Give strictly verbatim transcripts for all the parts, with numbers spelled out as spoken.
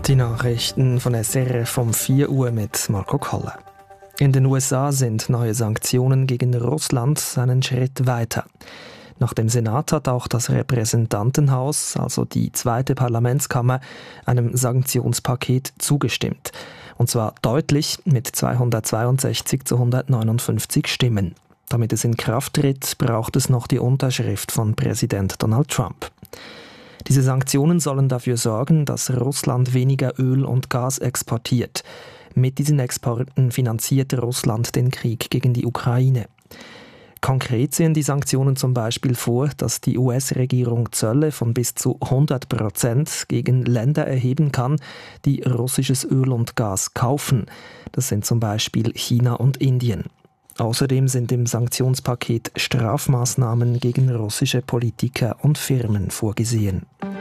Die Nachrichten von S R F um vier Uhr mit Marco Koller. In den U S A sind neue Sanktionen gegen Russland einen Schritt weiter. Nach dem Senat hat auch das Repräsentantenhaus, also die zweite Parlamentskammer, einem Sanktionspaket zugestimmt. Und zwar deutlich mit zweihundertzweiundsechzig zu hundertneunundfünfzig Stimmen. Damit es in Kraft tritt, braucht es noch die Unterschrift von Präsident Donald Trump. Diese Sanktionen sollen dafür sorgen, dass Russland weniger Öl und Gas exportiert. Mit diesen Exporten finanziert Russland den Krieg gegen die Ukraine. Konkret sehen die Sanktionen zum Beispiel vor, dass die U S-Regierung Zölle von bis zu hundert Prozent gegen Länder erheben kann, die russisches Öl und Gas kaufen. Das sind zum Beispiel China und Indien. Außerdem sind im Sanktionspaket Strafmaßnahmen gegen russische Politiker und Firmen vorgesehen.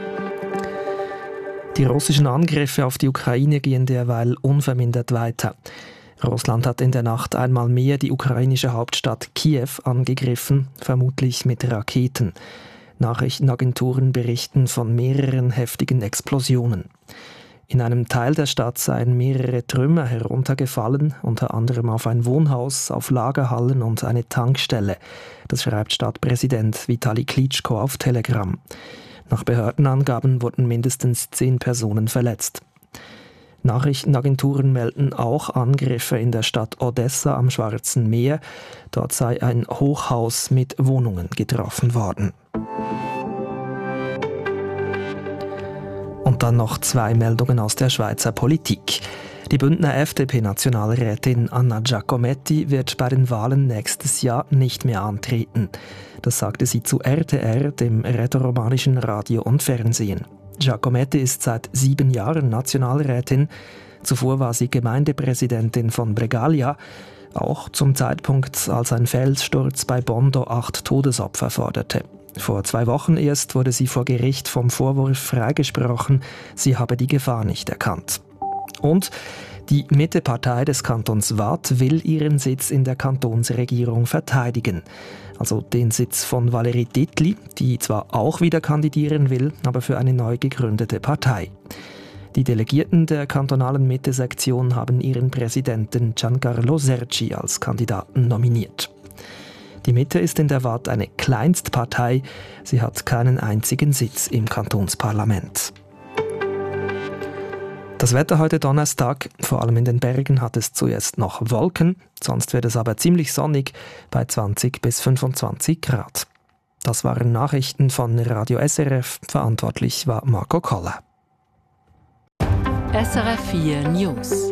Die russischen Angriffe auf die Ukraine gehen derweil unvermindert weiter. Russland hat in der Nacht einmal mehr die ukrainische Hauptstadt Kiew angegriffen, vermutlich mit Raketen. Nachrichtenagenturen berichten von mehreren heftigen Explosionen. In einem Teil der Stadt seien mehrere Trümmer heruntergefallen, unter anderem auf ein Wohnhaus, auf Lagerhallen und eine Tankstelle. Das schreibt Stadtpräsident Vitali Klitschko auf Telegram. Nach Behördenangaben wurden mindestens zehn Personen verletzt. Nachrichtenagenturen melden auch Angriffe in der Stadt Odessa am Schwarzen Meer. Dort sei ein Hochhaus mit Wohnungen getroffen worden. Und dann noch zwei Meldungen aus der Schweizer Politik. Die Bündner F D P-Nationalrätin Anna Giacometti wird bei den Wahlen nächstes Jahr nicht mehr antreten. Das sagte sie zu R T R, dem rätoromanischen Radio und Fernsehen. Giacometti ist seit sieben Jahren Nationalrätin. Zuvor war sie Gemeindepräsidentin von Bregalia, auch zum Zeitpunkt, als ein Felssturz bei Bondo acht Todesopfer forderte. Vor zwei Wochen erst wurde sie vor Gericht vom Vorwurf freigesprochen, sie habe die Gefahr nicht erkannt. Und die Mittepartei des Kantons Waadt will ihren Sitz in der Kantonsregierung verteidigen. Also den Sitz von Valérie Dittli, die zwar auch wieder kandidieren will, aber für eine neu gegründete Partei. Die Delegierten der kantonalen Mitte-Sektion haben ihren Präsidenten Giancarlo Serci als Kandidaten nominiert. Die Mitte ist in der Waadt eine Kleinstpartei. Sie hat keinen einzigen Sitz im Kantonsparlament. Das Wetter heute Donnerstag, vor allem in den Bergen hat es zuerst noch Wolken, sonst wird es aber ziemlich sonnig bei zwanzig bis fünfundzwanzig Grad. Das waren Nachrichten von Radio S R F, verantwortlich war Marco Koller. S R F vier News.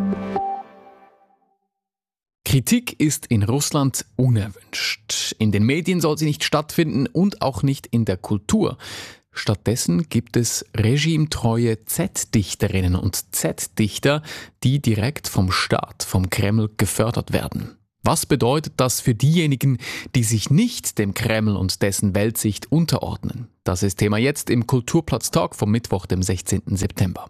Kritik ist in Russland unerwünscht. In den Medien soll sie nicht stattfinden und auch nicht in der Kultur. Stattdessen gibt es regimetreue Z-Dichterinnen und Z-Dichter, die direkt vom Staat, vom Kreml gefördert werden. Was bedeutet das für diejenigen, die sich nicht dem Kreml und dessen Weltsicht unterordnen? Das ist Thema jetzt im Kulturplatz-Talk vom Mittwoch, dem sechzehnten September.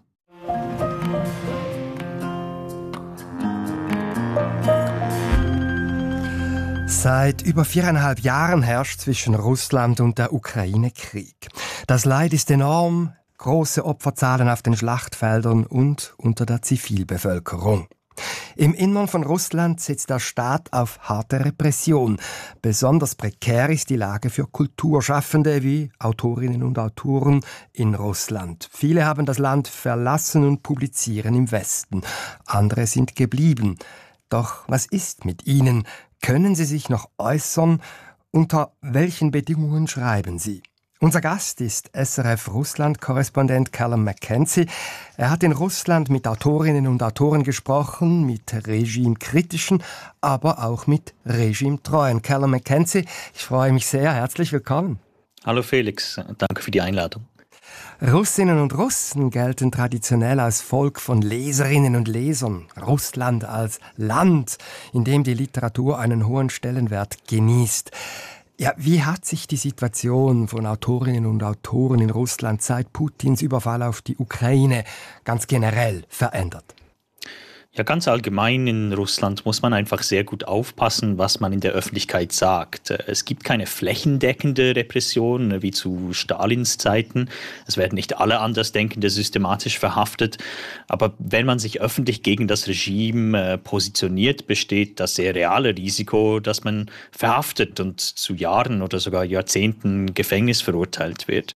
Seit über viereinhalb Jahren herrscht zwischen Russland und der Ukraine Krieg. Das Leid ist enorm, große Opferzahlen auf den Schlachtfeldern und unter der Zivilbevölkerung. Im Innern von Russland setzt der Staat auf harte Repression. Besonders prekär ist die Lage für Kulturschaffende wie Autorinnen und Autoren in Russland. Viele haben das Land verlassen und publizieren im Westen. Andere sind geblieben. Doch was ist mit ihnen? Können sie sich noch äußern? Unter welchen Bedingungen schreiben sie? Unser Gast ist S R F-Russland-Korrespondent Callum McKenzie. Er hat in Russland mit Autorinnen und Autoren gesprochen, mit regimekritischen, aber auch mit regimetreuen. Callum McKenzie, ich freue mich sehr. Herzlich willkommen. Hallo Felix, danke für die Einladung. Russinnen und Russen gelten traditionell als Volk von Leserinnen und Lesern. Russland als Land, in dem die Literatur einen hohen Stellenwert genießt. Ja, wie hat sich die Situation von Autorinnen und Autoren in Russland seit Putins Überfall auf die Ukraine ganz generell verändert? Ja, ganz allgemein in Russland muss man einfach sehr gut aufpassen, was man in der Öffentlichkeit sagt. Es gibt keine flächendeckende Repression wie zu Stalins Zeiten. Es werden nicht alle Andersdenkende systematisch verhaftet. Aber wenn man sich öffentlich gegen das Regime positioniert, besteht das sehr reale Risiko, dass man verhaftet und zu Jahren oder sogar Jahrzehnten Gefängnis verurteilt wird.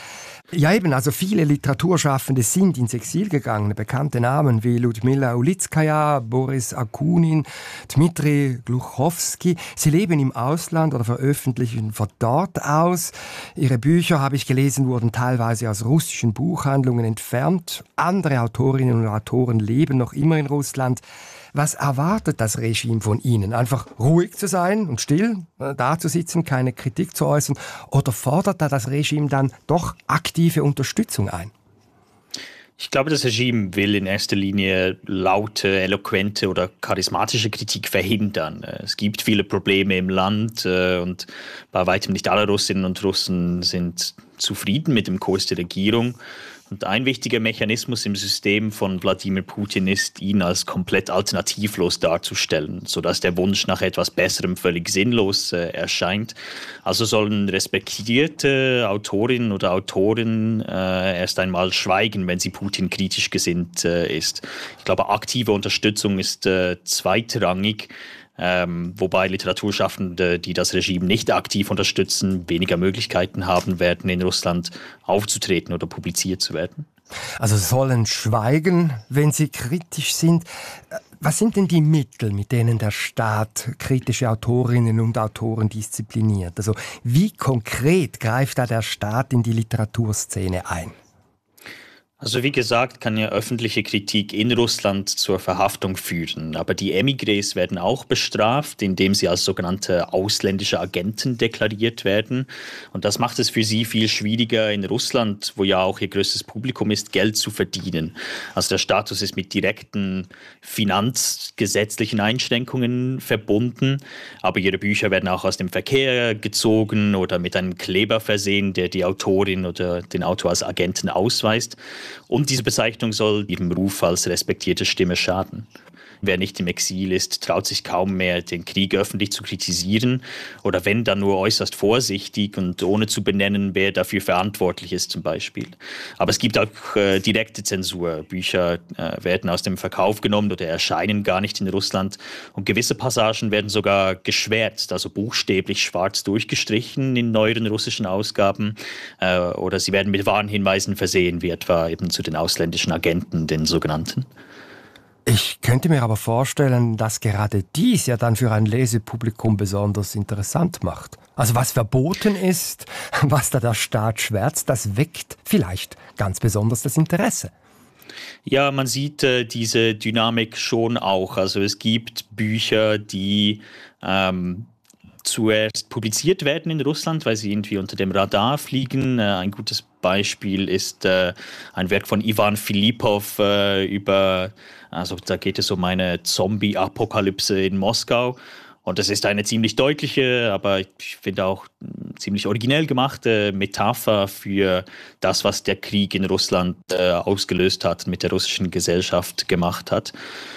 Ja eben, also viele Literaturschaffende sind ins Exil gegangen. Bekannte Namen wie Ludmila Ulitskaya, Boris Akunin, Dmitri Gluchowski. Sie leben im Ausland oder veröffentlichen von dort aus. Ihre Bücher, habe ich gelesen, wurden teilweise aus russischen Buchhandlungen entfernt. Andere Autorinnen und Autoren leben noch immer in Russland. Was erwartet das Regime von Ihnen? Einfach ruhig zu sein und still da zu sitzen, keine Kritik zu äußern? Oder fordert da das Regime dann doch aktive Unterstützung ein? Ich glaube, das Regime will in erster Linie laute, eloquente oder charismatische Kritik verhindern. Es gibt viele Probleme im Land und bei weitem nicht alle Russinnen und Russen sind zufrieden mit dem Kurs der Regierung. Und ein wichtiger Mechanismus im System von Wladimir Putin ist, ihn als komplett alternativlos darzustellen, sodass der Wunsch nach etwas Besserem völlig sinnlos äh, erscheint. Also sollen respektierte Autorinnen oder Autoren äh, erst einmal schweigen, wenn sie Putin kritisch gesinnt äh, ist. Ich glaube, aktive Unterstützung ist äh, zweitrangig. Ähm, wobei Literaturschaffende, die das Regime nicht aktiv unterstützen, weniger Möglichkeiten haben werden, in Russland aufzutreten oder publiziert zu werden. Also sollen schweigen, wenn sie kritisch sind. Was sind denn die Mittel, mit denen der Staat kritische Autorinnen und Autoren diszipliniert? Also wie konkret greift da der Staat in die Literaturszene ein? Also wie gesagt, kann ja öffentliche Kritik in Russland zur Verhaftung führen. Aber die Emigres werden auch bestraft, indem sie als sogenannte ausländische Agenten deklariert werden. Und das macht es für sie viel schwieriger, in Russland, wo ja auch ihr größtes Publikum ist, Geld zu verdienen. Also der Status ist mit direkten finanzgesetzlichen Einschränkungen verbunden. Aber ihre Bücher werden auch aus dem Verkehr gezogen oder mit einem Kleber versehen, der die Autorin oder den Autor als Agenten ausweist. Und diese Bezeichnung soll ihrem Ruf als respektierte Stimme schaden. Wer nicht im Exil ist, traut sich kaum mehr, den Krieg öffentlich zu kritisieren oder wenn, dann nur äußerst vorsichtig und ohne zu benennen, wer dafür verantwortlich ist zum Beispiel. Aber es gibt auch äh, direkte Zensur. Bücher äh, werden aus dem Verkauf genommen oder erscheinen gar nicht in Russland und gewisse Passagen werden sogar geschwärzt, also buchstäblich schwarz durchgestrichen in neueren russischen Ausgaben äh, oder sie werden mit Warnhinweisen versehen, wie etwa eben zu den ausländischen Agenten, den sogenannten. Ich könnte mir aber vorstellen, dass gerade dies ja dann für ein Lesepublikum besonders interessant macht. Also was verboten ist, was da der Staat schwärzt, das weckt vielleicht ganz besonders das Interesse. Ja, man sieht äh, diese Dynamik schon auch. Also es gibt Bücher, die ähm, zuerst publiziert werden in Russland, weil sie irgendwie unter dem Radar fliegen. Äh, ein gutes Beispiel ist äh, ein Werk von Ivan Filippov äh, über, also da geht es um eine Zombie-Apokalypse in Moskau. Und das ist eine ziemlich deutliche, aber ich finde auch ziemlich originell gemachte Metapher für das, was der Krieg in Russland äh, ausgelöst hat, mit der russischen Gesellschaft gemacht hat.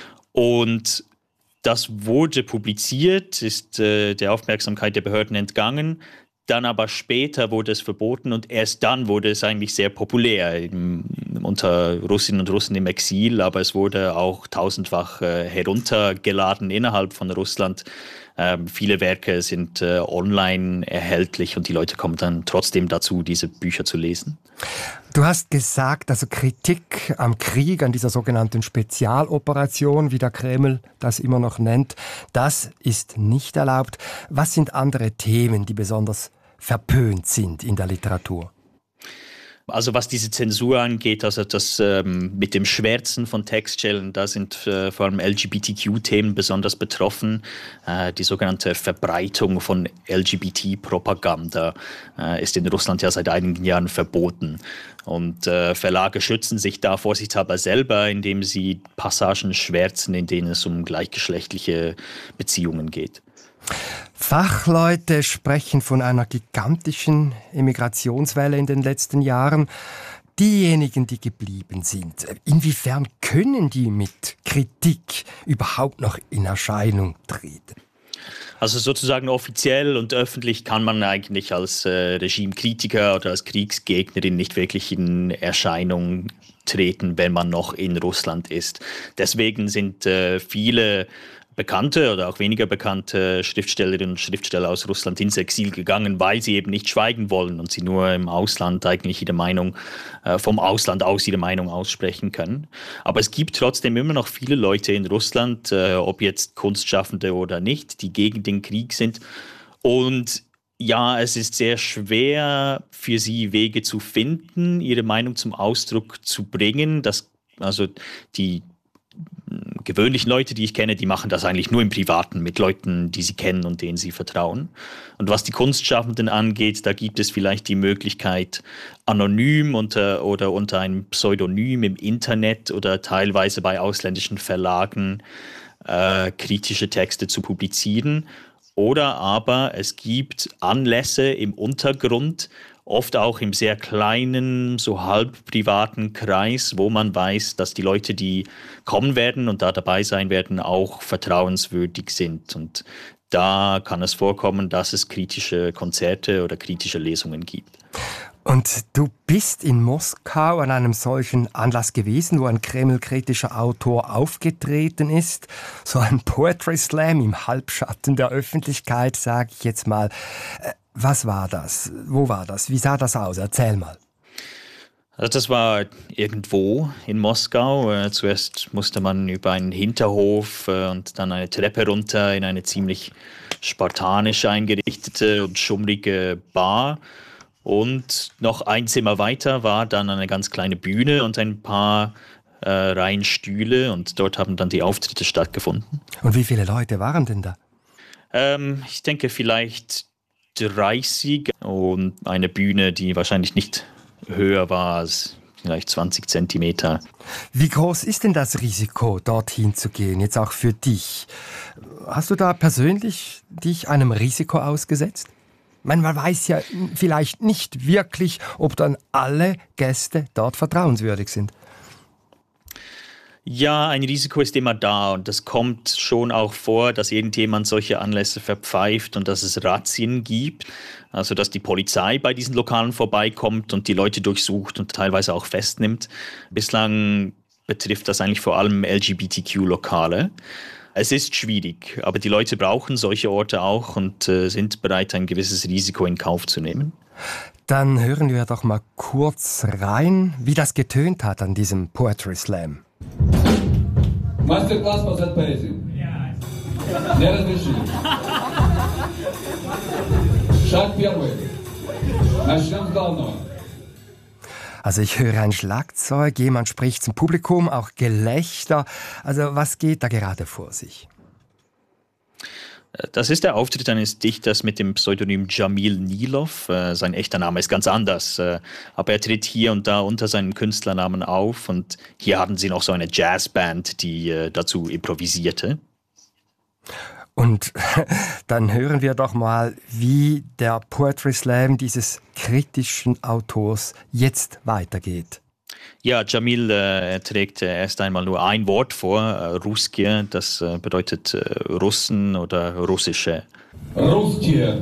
Und das wurde publiziert, ist äh, der Aufmerksamkeit der Behörden entgangen. Dann aber später wurde es verboten und erst dann wurde es eigentlich sehr populär im, unter Russinnen und Russen im Exil. Aber es wurde auch tausendfach äh, heruntergeladen innerhalb von Russland. Ähm, viele Werke sind äh, online erhältlich und die Leute kommen dann trotzdem dazu, diese Bücher zu lesen. Du hast gesagt, also Kritik am Krieg, an dieser sogenannten Spezialoperation, wie der Kreml das immer noch nennt, das ist nicht erlaubt. Was sind andere Themen, die besonders verpönt sind in der Literatur? Also was diese Zensur angeht, also das ähm, mit dem Schwärzen von Textstellen, da sind äh, vor allem L G B T Q-Themen besonders betroffen. Äh, die sogenannte Verbreitung von L G B T-Propaganda äh, ist in Russland ja seit einigen Jahren verboten. Und äh, Verlage schützen sich da vorsichtshalber selber, indem sie Passagen schwärzen, in denen es um gleichgeschlechtliche Beziehungen geht. Fachleute sprechen von einer gigantischen Emigrationswelle in den letzten Jahren. diejenigen, die geblieben sind, inwiefern können die mit Kritik überhaupt noch in Erscheinung treten? Also sozusagen offiziell und öffentlich kann man eigentlich als äh, Regimekritiker oder als Kriegsgegnerin nicht wirklich in Erscheinung treten, wenn man noch in Russland ist. Deswegen sind äh, viele bekannte oder auch weniger bekannte Schriftstellerinnen und Schriftsteller aus Russland ins Exil gegangen, weil sie eben nicht schweigen wollen und sie nur im Ausland eigentlich ihre Meinung, äh, vom Ausland aus ihre Meinung aussprechen können. Aber es gibt trotzdem immer noch viele Leute in Russland, äh, ob jetzt Kunstschaffende oder nicht, die gegen den Krieg sind. Und ja, es ist sehr schwer für sie Wege zu finden, ihre Meinung zum Ausdruck zu bringen. Das, also die gewöhnlichen Leute, die ich kenne, die machen das eigentlich nur im Privaten mit Leuten, die sie kennen und denen sie vertrauen. Und was die Kunstschaffenden angeht, da gibt es vielleicht die Möglichkeit, anonym unter, oder unter einem Pseudonym im Internet oder teilweise bei ausländischen Verlagen äh, kritische Texte zu publizieren. Oder aber es gibt Anlässe im Untergrund, oft auch im sehr kleinen, so halb privaten Kreis, wo man weiß, dass die Leute, die kommen werden und da dabei sein werden, auch vertrauenswürdig sind. Und da kann es vorkommen, dass es kritische Konzerte oder kritische Lesungen gibt. Und du bist in Moskau an einem solchen Anlass gewesen, wo ein Kreml-kritischer Autor aufgetreten ist. So ein Poetry Slam im Halbschatten der Öffentlichkeit, sage ich jetzt mal. Was war das? Wo war das? Wie sah das aus? Erzähl mal. Also das war irgendwo in Moskau. Äh, zuerst musste man über einen Hinterhof äh, und dann eine Treppe runter in eine ziemlich spartanisch eingerichtete und schummrige Bar. Und noch ein Zimmer weiter war dann eine ganz kleine Bühne und ein paar äh, Reihen Stühle. Und dort haben dann die Auftritte stattgefunden. Und wie viele Leute waren denn da? Ähm, ich denke vielleicht dreißig und eine Bühne, die wahrscheinlich nicht höher war als vielleicht zwanzig Zentimeter. Wie groß ist denn das Risiko, dorthin zu gehen, jetzt auch für dich? Hast du da persönlich dich einem Risiko ausgesetzt? Ich meine, man weiß ja vielleicht nicht wirklich, ob dann alle Gäste dort vertrauenswürdig sind. Ja, ein Risiko ist immer da und das kommt schon auch vor, dass irgendjemand solche Anlässe verpfeift und dass es Razzien gibt, also dass die Polizei bei diesen Lokalen vorbeikommt und die Leute durchsucht und teilweise auch festnimmt. Bislang betrifft das eigentlich vor allem L G B T Q-Lokale. Es ist schwierig, aber die Leute brauchen solche Orte auch und äh, sind bereit, ein gewisses Risiko in Kauf zu nehmen. Dann hören wir doch mal kurz rein, wie das getönt hat an diesem Poetry Slam. Мастер-класс по зет-поэзии. Не разрешили. Шаг первый. Начнем с главного. Also ich höre ein Schlagzeug, jemand spricht zum Publikum, auch Gelächter. Also was geht da gerade vor sich? Das ist der Auftritt eines Dichters mit dem Pseudonym Jamil Nilov. Sein echter Name ist ganz anders, aber er tritt hier und da unter seinem Künstlernamen auf. Und hier hatten sie noch so eine Jazzband, die dazu improvisierte. Und dann hören wir doch mal, wie der Poetry Slam dieses kritischen Autors jetzt weitergeht. Ja, Jamil äh, trägt äh, erst einmal nur ein Wort vor, äh, Ruskie, das äh, bedeutet äh, Russen oder Russische. Ruskie.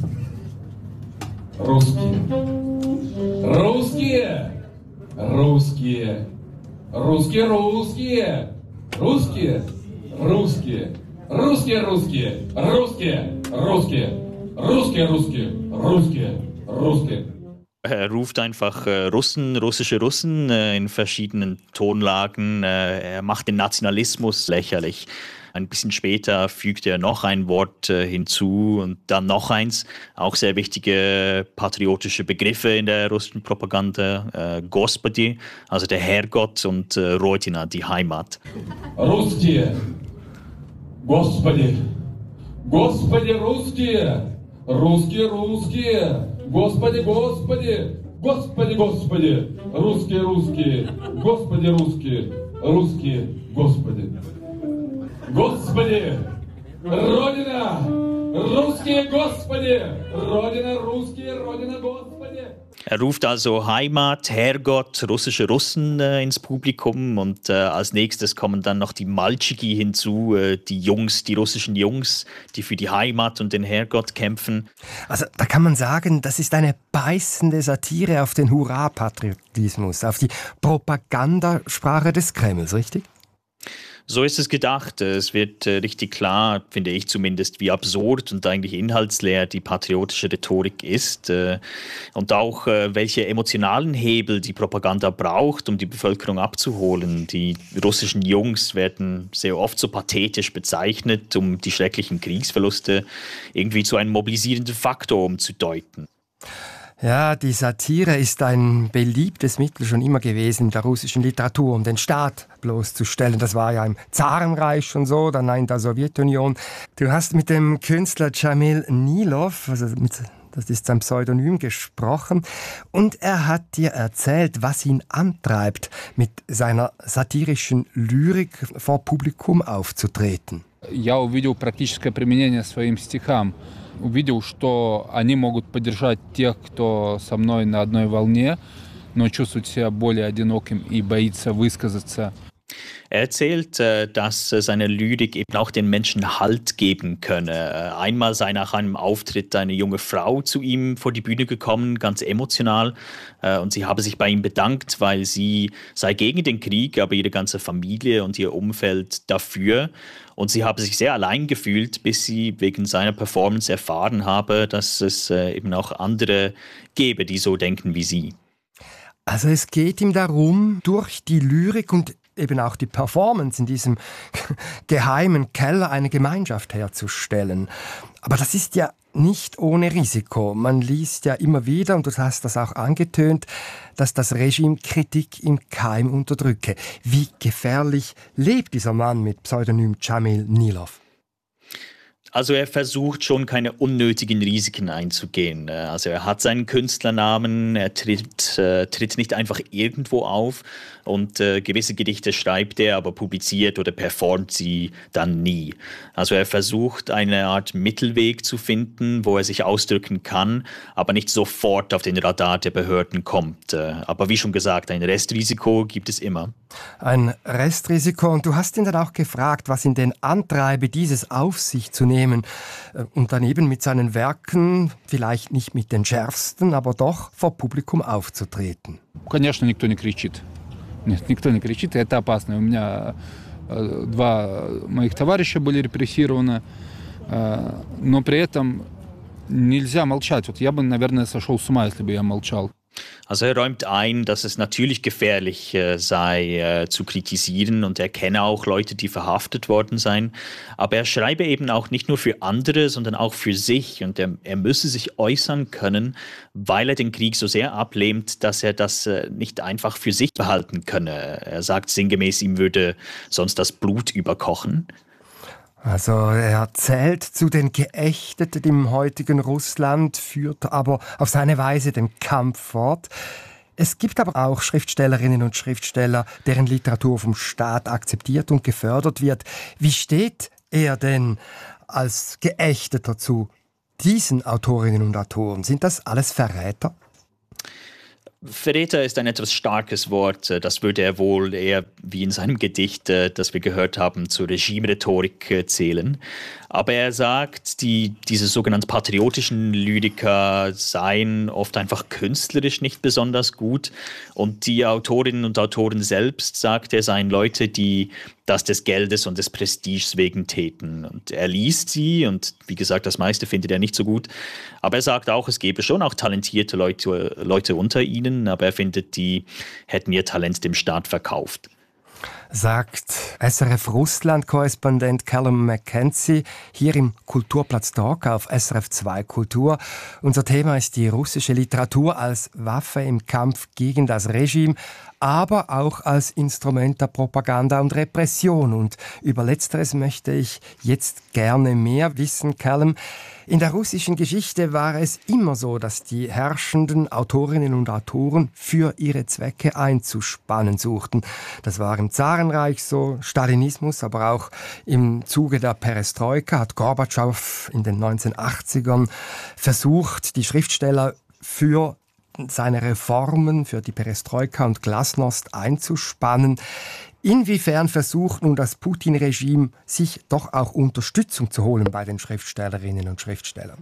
Ruskie. Ruskie. Ruskie. Ruskie, Ruskie. Ruskie. Ruskie. Ruskie, Ruskie. Ruskie. Ruskie. Ruskie, Ruskie. Ruskie. Ruskie. Er ruft einfach äh, Russen, russische Russen äh, in verschiedenen Tonlagen. Äh, er macht den Nationalismus lächerlich. Ein bisschen später fügt er noch ein Wort äh, hinzu und dann noch eins. Auch sehr wichtige patriotische Begriffe in der russischen Propaganda. Äh, Gospodi, also der Herrgott, und äh, Rodina, die Heimat. Ruskie. Господи. Господи, русские. Русские, русские. Господи, Господи, Господи, Господи, русские, русские, Господи, русские, русские, Господи. Господи, Родина, русские, Господи, Родина, русские, Родина, Господи. Er ruft also Heimat, Herrgott, russische Russen äh, ins Publikum und äh, als nächstes kommen dann noch die Malchigi hinzu, äh, die Jungs, die russischen Jungs, die für die Heimat und den Herrgott kämpfen. Also da kann man sagen, das ist eine beißende Satire auf den Hurra-Patriotismus, auf die Propagandasprache des Kremls, richtig? So ist es gedacht. Es wird äh, richtig klar, finde ich zumindest, wie absurd und eigentlich inhaltsleer die patriotische Rhetorik ist äh, und auch, äh, welche emotionalen Hebel die Propaganda braucht, um die Bevölkerung abzuholen. Die russischen Jungs werden sehr oft so pathetisch bezeichnet, um die schrecklichen Kriegsverluste irgendwie zu einem mobilisierenden Faktor umzudeuten. Ja, die Satire ist ein beliebtes Mittel schon immer gewesen in der russischen Literatur, um den Staat bloßzustellen. Das war ja im Zarenreich schon so, dann in der Sowjetunion. Du hast mit dem Künstler Dschamil Nilov, also mit, das ist sein Pseudonym, gesprochen und er hat dir erzählt, was ihn antreibt, mit seiner satirischen Lyrik vor Publikum aufzutreten. Я увидел практическое применение своим стихам. Увидел, что они могут поддержать тех, кто со мной на одной волне, но чувствует себя более одиноким и боится высказаться. Er erzählt, dass seine Lyrik eben auch den Menschen Halt geben könne. Einmal sei nach einem Auftritt eine junge Frau zu ihm vor die Bühne gekommen, ganz emotional, und sie habe sich bei ihm bedankt, weil sie sei gegen den Krieg, aber ihre ganze Familie und ihr Umfeld dafür. Und sie habe sich sehr allein gefühlt, bis sie wegen seiner Performance erfahren habe, dass es eben auch andere gäbe, die so denken wie sie. Also es geht ihm darum, durch die Lyrik und eben auch die Performance in diesem geheimen Keller eine Gemeinschaft herzustellen. Aber das ist ja nicht ohne Risiko. Man liest ja immer wieder, und du hast das auch angetönt, dass das Regime Kritik im Keim unterdrücke. Wie gefährlich lebt dieser Mann mit Pseudonym Dschamil Nilov? Also er versucht schon, keine unnötigen Risiken einzugehen. Also er hat seinen Künstlernamen, er tritt, äh, tritt nicht einfach irgendwo auf und äh, gewisse Gedichte schreibt er, aber publiziert oder performt sie dann nie. Also er versucht eine Art Mittelweg zu finden, wo er sich ausdrücken kann, aber nicht sofort auf den Radar der Behörden kommt. Aber wie schon gesagt, ein Restrisiko gibt es immer. Ein Restrisiko, und du hast ihn dann auch gefragt, was ihn denn antreibe, dieses auf sich zu nehmen und daneben mit seinen Werken, vielleicht nicht mit den schärfsten, aber doch vor Publikum aufzutreten. Конечно, никто не кричит. Нет, никто не кричит, и это опасно. У меня два моих товарища были репрессированы, но при этом нельзя молчать. Вот я бы, наверное, сошел с ума, если бы я молчал. Also er räumt ein, dass es natürlich gefährlich äh, sei, äh, zu kritisieren, und er kenne auch Leute, die verhaftet worden seien. Aber er schreibe eben auch nicht nur für andere, sondern auch für sich, und er, er müsse sich äußern können, weil er den Krieg so sehr ablehnt, dass er das äh, nicht einfach für sich behalten könne. Er sagt sinngemäß, ihm würde sonst das Blut überkochen. Also er zählt zu den Geächteten im heutigen Russland, führt aber auf seine Weise den Kampf fort. Es gibt aber auch Schriftstellerinnen und Schriftsteller, deren Literatur vom Staat akzeptiert und gefördert wird. Wie steht er denn als Geächteter zu diesen Autorinnen und Autoren? Sind das alles Verräter? Verräter ist ein etwas starkes Wort. Das würde er wohl eher, wie in seinem Gedicht, das wir gehört haben, zur Regime-Rhetorik zählen. Aber er sagt, die, diese sogenannten patriotischen Lyriker seien oft einfach künstlerisch nicht besonders gut. Und die Autorinnen und Autoren selbst, sagt er, seien Leute, die das des Geldes und des Prestiges wegen täten. Und er liest sie, und wie gesagt, das meiste findet er nicht so gut. Aber er sagt auch, es gäbe schon auch talentierte Leute, Leute unter ihnen, aber er findet, die hätten ihr Talent dem Staat verkauft. Sagt S R F-Russland-Korrespondent Callum McKenzie hier im Kulturplatz Talk auf S R F zwei Kultur. Unser Thema ist die russische Literatur als Waffe im Kampf gegen das Regime, aber auch als Instrument der Propaganda und Repression. Und über Letzteres möchte ich jetzt gerne mehr wissen, Callum. In der russischen Geschichte war es immer so, dass die herrschenden Autorinnen und Autoren für ihre Zwecke einzuspannen suchten. Das war im Zarenreich so, Stalinismus, aber auch im Zuge der Perestroika hat Gorbatschow in den neunzehnhundertachtzigern versucht, die Schriftsteller für seine Reformen für die Perestroika und Glasnost einzuspannen. Inwiefern versucht nun das Putin-Regime, sich doch auch Unterstützung zu holen bei den Schriftstellerinnen und Schriftstellern?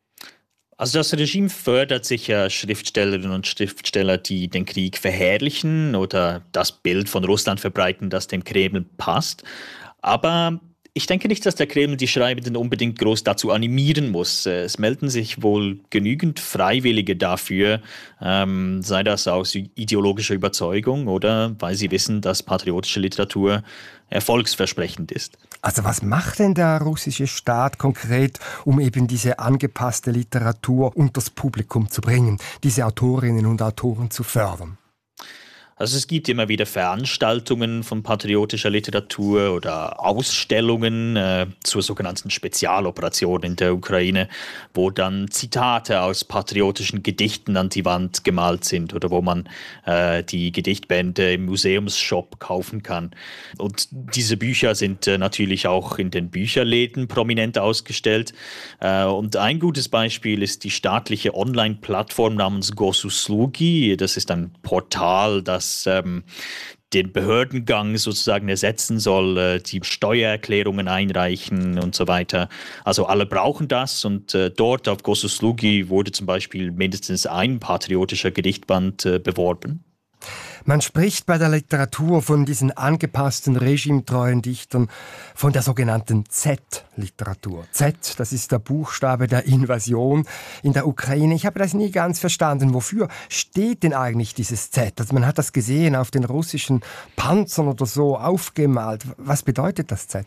Also das Regime fördert sicher Schriftstellerinnen und Schriftsteller, die den Krieg verherrlichen oder das Bild von Russland verbreiten, das dem Kreml passt. Aber ich denke nicht, dass der Kreml die Schreibenden unbedingt groß dazu animieren muss. Es melden sich wohl genügend Freiwillige dafür, ähm, sei das aus ideologischer Überzeugung oder weil sie wissen, dass patriotische Literatur erfolgsversprechend ist. Also was macht denn der russische Staat konkret, um eben diese angepasste Literatur unters Publikum zu bringen, diese Autorinnen und Autoren zu fördern? Also es gibt immer wieder Veranstaltungen von patriotischer Literatur oder Ausstellungen äh, zur sogenannten Spezialoperation in der Ukraine, wo dann Zitate aus patriotischen Gedichten an die Wand gemalt sind oder wo man äh, die Gedichtbände im Museumsshop kaufen kann. Und diese Bücher sind äh, natürlich auch in den Bücherläden prominent ausgestellt. Äh, und ein gutes Beispiel ist die staatliche Online-Plattform namens Gosuslugi. Das ist ein Portal, das Ähm, den Behördengang sozusagen ersetzen soll, äh, die Steuererklärungen einreichen und so weiter. Also alle brauchen das und äh, dort auf Gosuslugi wurde zum Beispiel mindestens ein patriotischer Gedichtband äh, beworben. Man spricht bei der Literatur von diesen angepassten, regimetreuen Dichtern von der sogenannten Z-Literatur. Z, das ist der Buchstabe der Invasion in der Ukraine. Ich habe das nie ganz verstanden. Wofür steht denn eigentlich dieses Z? Also man hat das gesehen auf den russischen Panzern oder so aufgemalt. Was bedeutet das Z?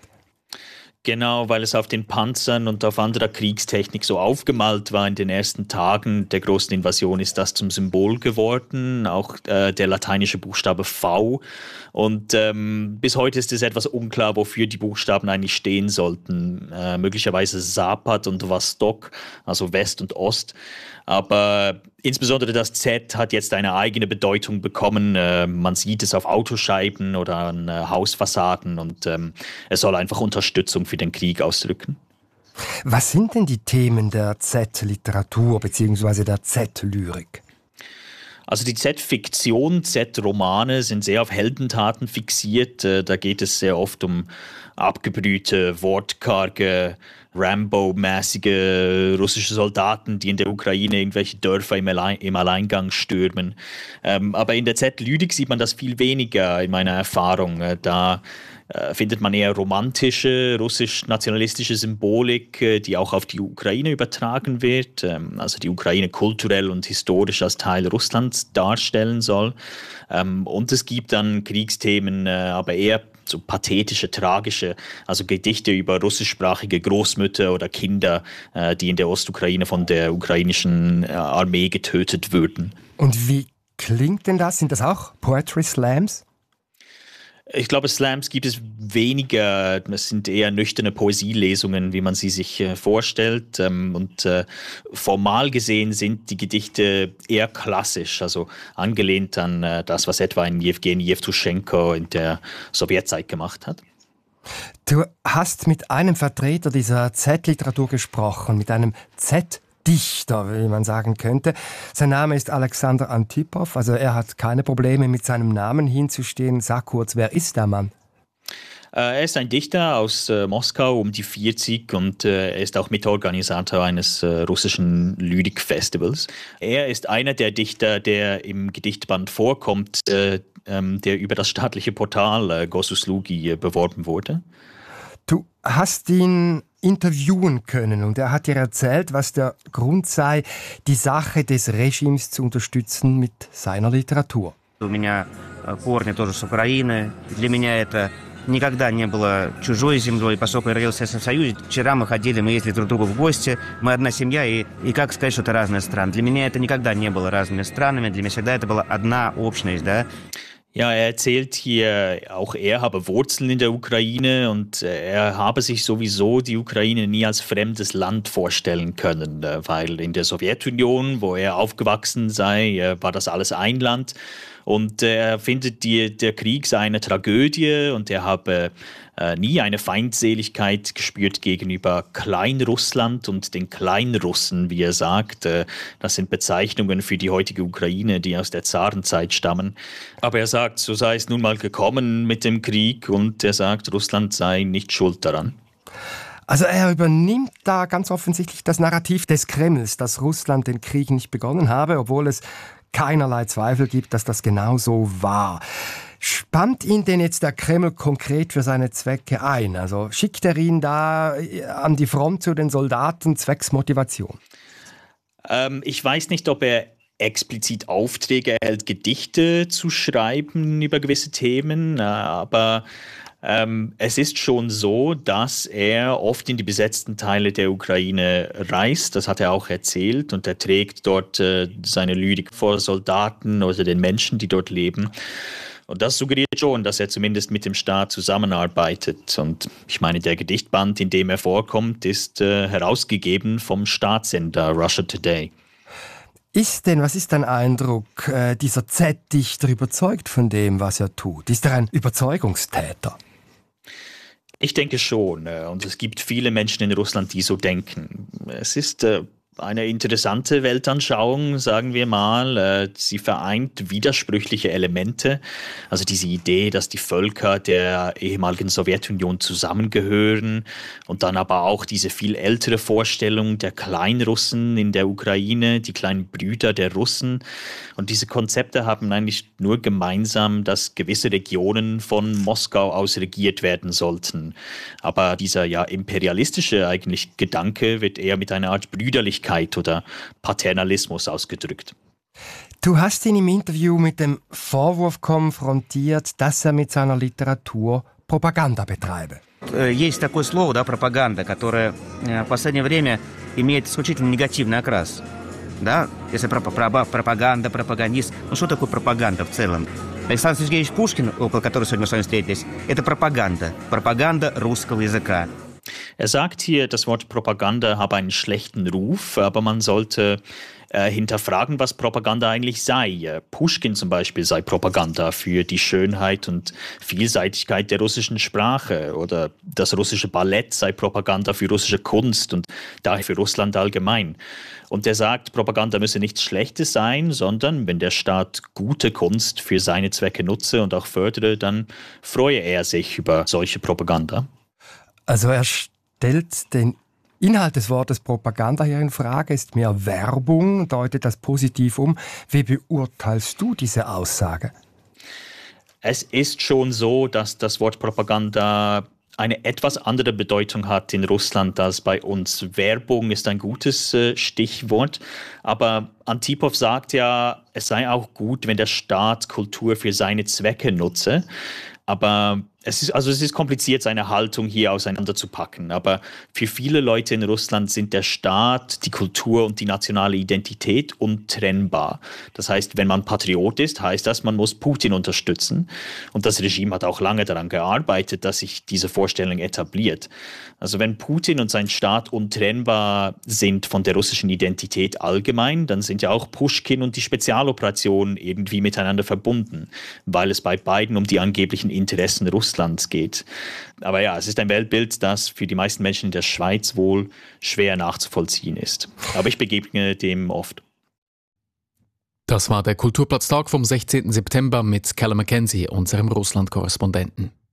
Genau, weil es auf den Panzern und auf anderer Kriegstechnik so aufgemalt war in den ersten Tagen der großen Invasion, ist das zum Symbol geworden, auch äh, der lateinische Buchstabe V. Und ähm, bis heute ist es etwas unklar, wofür die Buchstaben eigentlich stehen sollten. Äh, möglicherweise Zapad und Vostok, also West und Ost. Aber insbesondere das Z hat jetzt eine eigene Bedeutung bekommen. Äh, man sieht es auf Autoscheiben oder an äh, Hausfassaden und ähm, es soll einfach Unterstützung für den Krieg ausdrücken. Was sind denn die Themen der Z-Literatur bzw. der Z-Lyrik? Also die Z-Fiktion, Z-Romane sind sehr auf Heldentaten fixiert. Äh, da geht es sehr oft um abgebrühte, wortkarge, Rambo-mäßige russische Soldaten, die in der Ukraine irgendwelche Dörfer im, Allein- im Alleingang stürmen. Ähm, aber in der Z-Lyrik sieht man das viel weniger in meiner Erfahrung. Äh, da äh, findet man eher romantische, russisch-nationalistische Symbolik, äh, die auch auf die Ukraine übertragen wird, ähm, also die Ukraine kulturell und historisch als Teil Russlands darstellen soll. Ähm, und es gibt dann Kriegsthemen, äh, aber eher so pathetische, tragische, also Gedichte über russischsprachige Großmütter oder Kinder, äh, die in der Ostukraine von der ukrainischen äh, Armee getötet würden. Und wie klingt denn das? Sind das auch Poetry Slams? Ich glaube, Slams gibt es weniger. Das sind eher nüchterne Poesielesungen, wie man sie sich äh, vorstellt. Ähm, und äh, formal gesehen sind die Gedichte eher klassisch, also angelehnt an äh, das, was etwa ein Jewgeni Jewtuschenko in der Sowjetzeit gemacht hat. Du hast mit einem Vertreter dieser Z-Literatur gesprochen, mit einem Z Dichter, wie man sagen könnte. Sein Name ist Alexander Antipov, also er hat keine Probleme mit seinem Namen hinzustehen. Sag kurz, wer ist der Mann? Er ist ein Dichter aus äh, Moskau um die vierzig und äh, er ist auch Mitorganisator eines äh, russischen Lyrikfestivals. Er ist einer der Dichter, der im Gedichtband vorkommt, äh, ähm, der über das staatliche Portal äh, Gosuslugi äh, beworben wurde. Du hast ihn interviewen können und er hat dir erzählt, was der Grund sei, die Sache des Regimes zu unterstützen mit seiner Literatur. У меня корни тоже с Украины. Для меня это никогда не было чужой землей, поскольку я родился в Советском Союзе. Вчера мы ходили, мы ездили друг к другу в гости. Мы одна семья, и, и как сказать, что это разные страны. Для меня это никогда не было разными странами. Для меня всегда это была одна общность, да. Ja, er erzählt hier, auch er habe Wurzeln in der Ukraine und er habe sich sowieso die Ukraine nie als fremdes Land vorstellen können, weil in der Sowjetunion, wo er aufgewachsen sei, war das alles ein Land. Und er findet, die, der Krieg sei eine Tragödie und er habe äh, nie eine Feindseligkeit gespürt gegenüber Kleinrussland und den Kleinrussen, wie er sagt. Äh, das sind Bezeichnungen für die heutige Ukraine, die aus der Zarenzeit stammen. Aber er sagt, so sei es nun mal gekommen mit dem Krieg und er sagt, Russland sei nicht schuld daran. Also er übernimmt da ganz offensichtlich das Narrativ des Kremls, dass Russland den Krieg nicht begonnen habe, obwohl es keinerlei Zweifel gibt, dass das genau so war. Spannt ihn denn jetzt der Kreml konkret für seine Zwecke ein? Also schickt er ihn da an die Front zu den Soldaten zwecks Motivation? Ähm, ich weiß nicht, ob er explizit Aufträge erhält, Gedichte zu schreiben über gewisse Themen, aber Ähm, es ist schon so, dass er oft in die besetzten Teile der Ukraine reist. Das hat er auch erzählt und er trägt dort äh, seine Lyrik vor Soldaten oder den Menschen, die dort leben. Und das suggeriert schon, dass er zumindest mit dem Staat zusammenarbeitet. Und ich meine, der Gedichtband, in dem er vorkommt, ist äh, herausgegeben vom Staatssender Russia Today. Ist denn, was ist dein Eindruck, äh, dieser Z-Dichter überzeugt von dem, was er tut? Ist er ein Überzeugungstäter? Ich denke schon. Und es gibt viele Menschen in Russland, die so denken. Es ist äh, eine interessante Weltanschauung, sagen wir mal. Sie vereint widersprüchliche Elemente. Also diese Idee, dass die Völker der ehemaligen Sowjetunion zusammengehören und dann aber auch diese viel ältere Vorstellung der Kleinrussen in der Ukraine, die kleinen Brüder der Russen. Und diese Konzepte haben eigentlich nur gemeinsam, dass gewisse Regionen von Moskau aus regiert werden sollten. Aber dieser ja imperialistische eigentlich Gedanke wird eher mit einer Art Brüderlichkeit oder Paternalismus ausgedrückt. Du hast ihn im Interview mit dem Vorwurf konfrontiert, dass er mit seiner Literatur Propaganda betreibe. Есть такое слово, да, пропаганда, которое в последнее время имеет исключительно негативный окрас. Да, если про, про, пропаганда, пропагандист. Ну что такое пропаганда в целом? Александр Сергеевич Пушкин, около которого сегодня мы с вами встретились, это пропаганда. Пропаганда русского языка. Er sagt hier, das Wort Propaganda habe einen schlechten Ruf, aber man sollte äh, hinterfragen, was Propaganda eigentlich sei. Puschkin zum Beispiel sei Propaganda für die Schönheit und Vielseitigkeit der russischen Sprache oder das russische Ballett sei Propaganda für russische Kunst und daher für Russland allgemein. Und er sagt, Propaganda müsse nichts Schlechtes sein, sondern wenn der Staat gute Kunst für seine Zwecke nutze und auch fördere, dann freue er sich über solche Propaganda. Also er stellt den Inhalt des Wortes Propaganda hier in Frage, ist mehr Werbung, deutet das positiv um. Wie beurteilst du diese Aussage? Es ist schon so, dass das Wort Propaganda eine etwas andere Bedeutung hat in Russland als bei uns. Werbung ist ein gutes äh, Stichwort, aber Antipov sagt ja, es sei auch gut, wenn der Staat Kultur für seine Zwecke nutze. Aber es ist, also es ist kompliziert, seine Haltung hier auseinanderzupacken. Aber für viele Leute in Russland sind der Staat, die Kultur und die nationale Identität untrennbar. Das heißt, wenn man Patriot ist, heißt das, man muss Putin unterstützen. Und das Regime hat auch lange daran gearbeitet, dass sich diese Vorstellung etabliert. Also wenn Putin und sein Staat untrennbar sind von der russischen Identität allgemein, dann sind ja auch Puschkin und die Spezialoperationen irgendwie miteinander verbunden, weil es bei beiden um die angeblichen Interessen Russlands geht. Aber ja, es ist ein Weltbild, das für die meisten Menschen in der Schweiz wohl schwer nachzuvollziehen ist. Aber ich begegne dem oft. Das war der Kulturplatztag vom sechzehnten September mit Callum Mackenzie, unserem Russland-Korrespondenten.